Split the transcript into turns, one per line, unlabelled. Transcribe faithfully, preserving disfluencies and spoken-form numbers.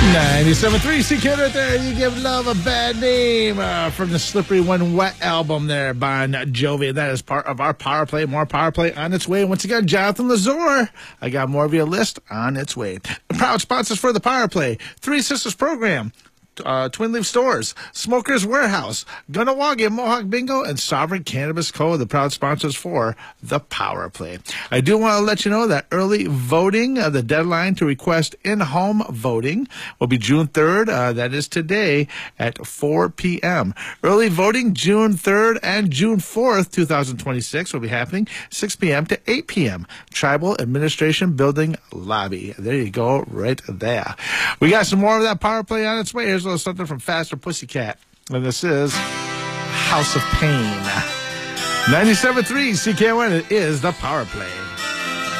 ninety-seven point three C K right there. You give love a bad name uh, from the Slippery When Wet album there by Jovi. That is part of our Power Play. More Power Play on its way. Once again, Jonathan Lazor. I got more of your list on its way. The proud sponsors for the Power Play. Three Sisters Program. Uh, Twin Leaf Stores, Smokers Warehouse, Gunawaga Mohawk Bingo, and Sovereign Cannabis Co., the proud sponsors for the Power Play. I do want to let you know that early voting, uh, the deadline to request in-home voting will be June third. Uh, that is today at four p.m. Early voting June third and June fourth, two thousand twenty-six will be happening six p.m. to eight p.m. Tribal Administration Building Lobby. There you go, right there. We got some more of that Power Play on its way. Here's a little something from Faster Pussycat. And this is House of Pain. ninety-seven point three C K O N. It is the Power Play.